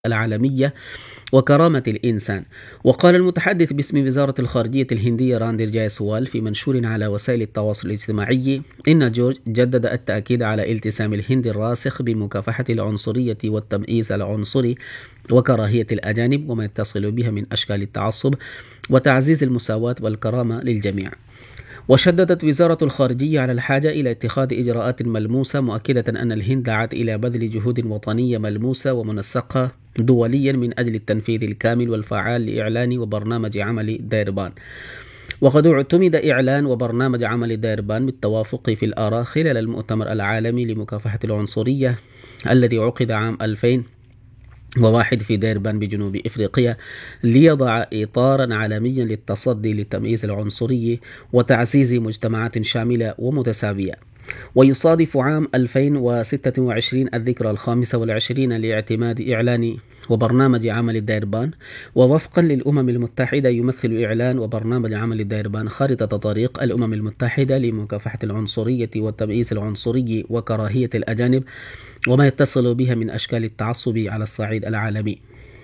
العالمية وكرامة الإنسان. وقال المتحدث باسم وزارة الخارجية الهندية راندير جايسوال في منشور على وسائل التواصل الاجتماعي إن جورج جدد التأكيد على التزام الهند الراسخ بمكافحة العنصرية والتمييز العنصري وكراهية الأجانب وما يتصل بها من أشكال التعصب وتعزيز المساواة والكرامة للجميع. وشددت وزارة الخارجية على الحاجة إلى اتخاذ إجراءات ملموسة، مؤكدة أن الهند دعت إلى بذل جهود وطنية ملموسة ومنسقة دوليا من أجل التنفيذ الكامل والفعال لإعلان وبرنامج عمل ديربان. وقد اعتمد إعلان وبرنامج عمل ديربان بالتوافق في الآراء خلال المؤتمر العالمي لمكافحة العنصرية الذي عقد عام 2001 في ديربان بجنوب إفريقيا، ليضع إطارا عالميا للتصدي للتمييز العنصري وتعزيز مجتمعات شاملة ومتساوية. ويصادف عام 2026 الذكرى 25 لاعتماد إعلان وبرنامج عمل ديربان. ووفقا للأمم المتحدة يمثل إعلان وبرنامج عمل ديربان خارطة طريق الأمم المتحدة لمكافحة العنصرية والتمييز العنصري وكراهية الأجانب وما يتصل بها من أشكال التعصب على الصعيد العالمي.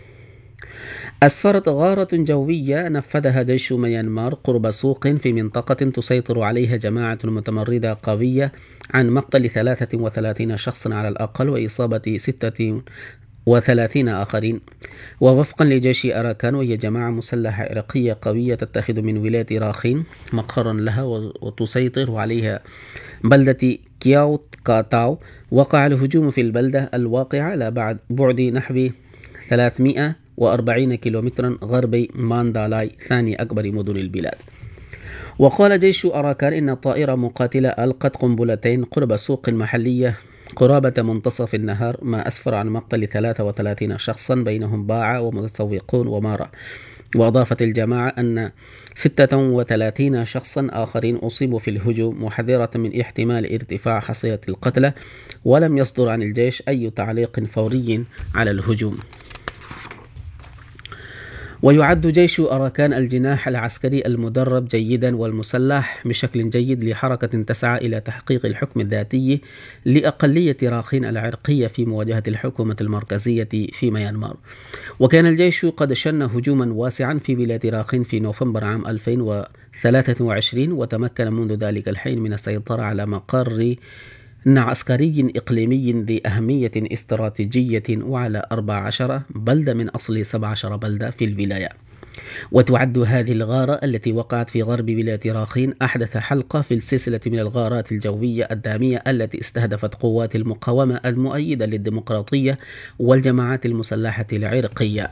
أسفرت غارة جوية نفذها جيش ميانمار قرب سوق في منطقة تسيطر عليها جماعة متمردة قوية عن مقتل 33 شخصا على الأقل وإصابة 36 آخرين. ووفقا لجيش أراكان، وهي جماعة مسلحة عرقية قوية تتخذ من ولاية راخين مقرا لها وتسيطر عليها بلدة كياوت كاتاو، وقع الهجوم في البلدة الواقعة على بعد نحو 340 كيلومترا غربي ماندالاي ثاني أكبر مدن البلاد. وقال جيش أراكان إن طائرة مقاتلة ألقت قنبلتين قرب سوق محلية قرابة منتصف النهار، ما أسفر عن مقتل 33 شخصا بينهم باعة ومتسوقون ومارة. وأضافت الجماعة أن 36 شخصا آخرين أصيبوا في الهجوم، محذرة من احتمال ارتفاع حصيلة القتلى، ولم يصدر عن الجيش أي تعليق فوري على الهجوم. ويعد جيش أراكان الجناح العسكري المدرب جيدا والمسلح بشكل جيد لحركة تسعى إلى تحقيق الحكم الذاتي لأقلية راخين العرقية في مواجهة الحكومة المركزية في ميانمار. وكان الجيش قد شن هجوما واسعا في بلاد راخين في نوفمبر عام 2023، وتمكن منذ ذلك الحين من السيطرة على مقر عسكري إقليمي ذي أهمية استراتيجية وعلى 14 بلدة من أصل 17 بلدة في الولاية. وتعد هذه الغارة التي وقعت في غرب ولاية راخين أحدث حلقة في السلسلة من الغارات الجوية الدامية التي استهدفت قوات المقاومة المؤيدة للديمقراطية والجماعات المسلحة العرقية.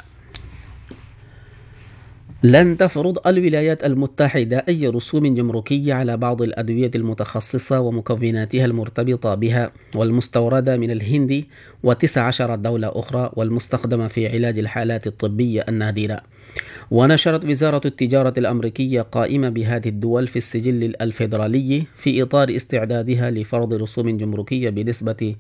لن تفرض الولايات المتحدة أي رسوم جمركية على بعض الأدوية المتخصصة ومكوناتها المرتبطة بها والمستوردة من الهند و19 دولة أخرى والمستخدمة في علاج الحالات الطبية النادرة. ونشرت وزارة التجارة الأمريكية قائمة بهذه الدول في السجل الفيدرالي في إطار استعدادها لفرض رسوم جمركية بنسبة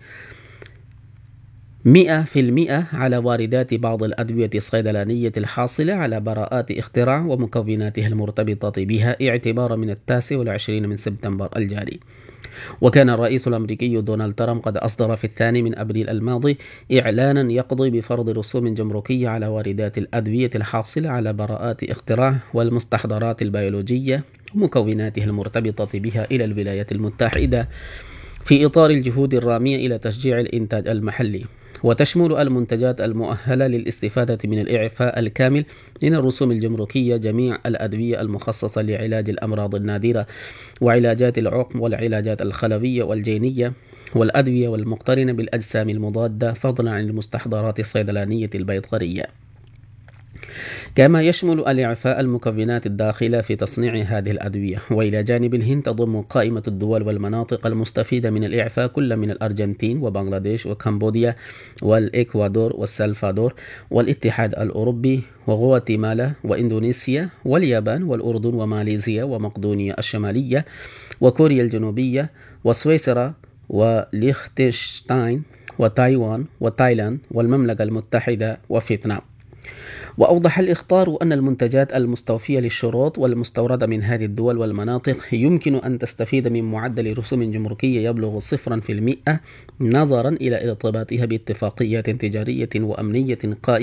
100% على واردات بعض الأدوية الصيدلانية الحاصلة على براءات اختراع ومكوناتها المرتبطة بها اعتبارا من 29 من سبتمبر الجاري. وكان الرئيس الأمريكي دونالد ترامب قد أصدر في 2 أبريل الماضي إعلانا يقضي بفرض رسوم جمركية على واردات الأدوية الحاصلة على براءات اختراع والمستحضرات البيولوجية ومكوناتها المرتبطة بها إلى الولايات المتحدة في إطار الجهود الرامية إلى تشجيع الإنتاج المحلي. وتشمل المنتجات المؤهلة للاستفادة من الإعفاء الكامل من الرسوم الجمركية جميع الأدوية المخصصة لعلاج الأمراض النادرة وعلاجات العقم والعلاجات الخلوية والجينية والأدوية والمقترنة بالأجسام المضادة، فضلا عن المستحضرات الصيدلانية البيطرية. كما يشمل الإعفاء المكونات الداخلة في تصنيع هذه الأدوية. وإلى جانب الهند تضم قائمة الدول والمناطق المستفيدة من الإعفاء كل من الأرجنتين وبنغلاديش وكمبوديا والإكوادور والسلفادور والاتحاد الأوروبي وغواتيمالا وإندونيسيا واليابان والأردن وماليزيا ومقدونيا الشمالية وكوريا الجنوبية وسويسرا وليختنشتاين وتايوان وتايلاند والمملكة المتحدة وفيتنام. وأوضح الإخطار أن المنتجات المستوفية للشروط والمستوردة من هذه الدول والمناطق يمكن أن تستفيد من معدل رسوم جمركية يبلغ 0% نظرا إلى ارتباطها باتفاقيات تجارية وأمنية قائمة